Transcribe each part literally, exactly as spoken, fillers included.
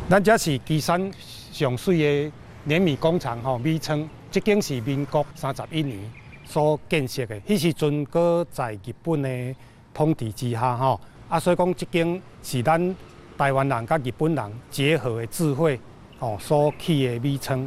咱这是旗山上水的碾米工厂吼，米仓，这间是民国三十一年所建设的。迄时阵，搁在日本的统治之下吼，啊，所以讲这间是咱台湾人甲日本人结合的智慧吼所起的米仓。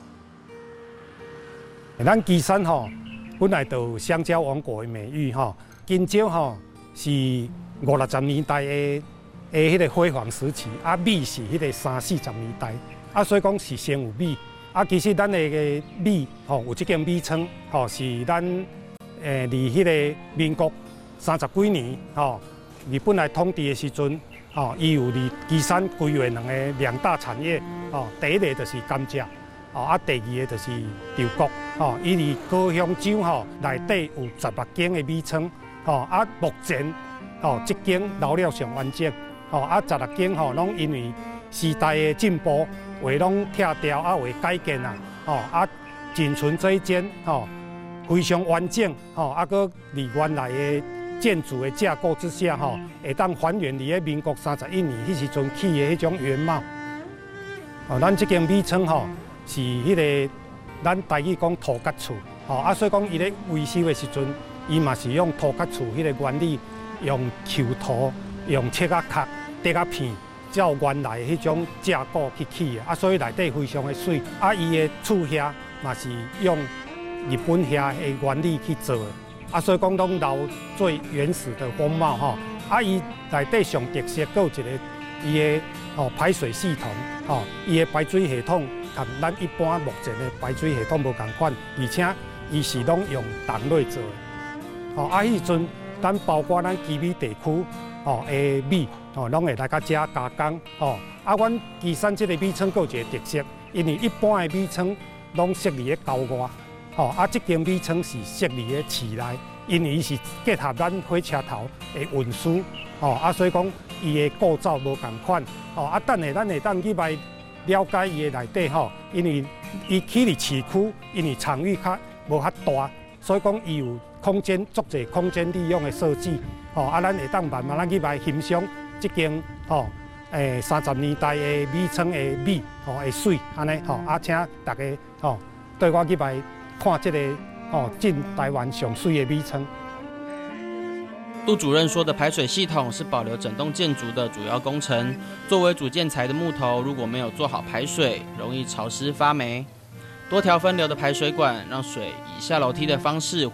咱旗山吼，本来就有香蕉王国的美誉吼，金蕉吼是五六十年代的诶迄个辉煌时期，啊米是迄个三四十年代，啊所以讲是先有米，啊其实咱的个米吼有即间米仓吼是咱诶离迄个民国三十几年吼日本来统治的时阵吼，伊有离旗山规划两个两大产业吼，第一个就是甘蔗。哦，啊，第二个就是稻谷，吼，伊伫高雄州吼内底有十六间的米仓，吼，啊，目前吼即间留了上完整，吼，啊，十六间吼拢因为时代的进步，话拢拆掉，啊，话改建啊，吼，啊，仅存这一间，吼，非常完整，吼，啊，搁伫原来的建筑的架构之下，吼，会当还原伫个民国三十一年迄时阵起的迄种原貌。哦，咱即间米仓吼。是迄个咱台语讲土角厝，吼啊，所以讲伊咧维修的时阵，伊嘛是用土角厝迄个原理，用球土、用切啊壳、叠啊片，照原来迄种架构去起的，啊，所以内底非常的水。啊，伊的厝遐嘛是用日本遐的原理去做的，啊，所以讲拢留最原始的风貌吼。啊，伊内底上特色，搁有一个伊的哦排水系统，吼，伊的排水系统。同咱一般目前的排水系统无共款，而且伊是拢用铜类做的。哦，啊，迄阵咱包括咱基米地区哦的米哦，拢会来甲遮加工。哦，啊，阮旗山这个米仓有一个特色，因为一般的米仓拢设立咧郊外，哦，啊，这间米仓是设立咧市内，因为伊是结合咱火车头的运输，哦，啊，所以讲伊的构造无共款。哦，啊，等下咱会当去来。了解伊的内底吼，因为伊起伫市区，因为场域较无遐大，所以讲伊有空间足侪空间利用的设计，吼啊，咱会当慢慢咱去来欣赏即间吼诶三十年代的米仓的米吼的水安尼吼，啊，请大家吼对我去来看即个吼进台湾上水的米仓。 杜主任说的排水系统是保留整栋建筑的主要工程。作为主建材的木头，如果没有做好排水，容易潮湿发霉。多条分流的排水管，让水以下楼梯的方式